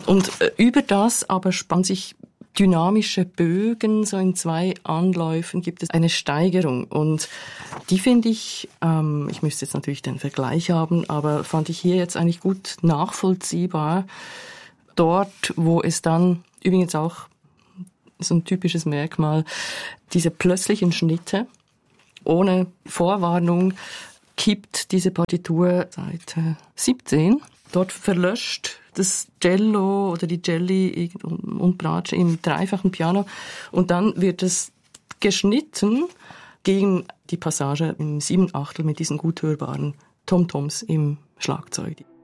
Und über das aber spannt sich dynamische Bögen, so in 2 Anläufen gibt es eine Steigerung. Und die finde ich, ich müsste jetzt natürlich den Vergleich haben, aber fand ich hier jetzt eigentlich gut nachvollziehbar. Dort, wo es dann übrigens auch so ein typisches Merkmal, diese plötzlichen Schnitte, ohne Vorwarnung, kippt diese Partitur Seite 17. Dort verlöscht das Cello oder die Celli und Bratsche im dreifachen Piano und dann wird es geschnitten gegen die Passage im 7/8 mit diesen gut hörbaren Tom-Toms im Schlagzeug.